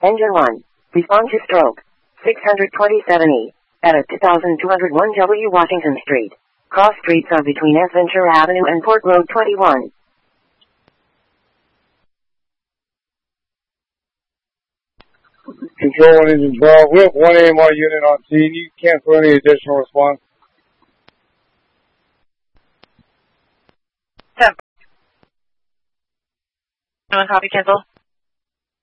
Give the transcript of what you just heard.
Engine 1. Respond to stroke. 627E. At 2201 W. Washington Street. Cross streets are between S. Ventura Avenue and Port Road 21. Control 1 Engine 12. We have 1 AMR unit on scene. You can cancel any additional response. 7. Copy, cancel.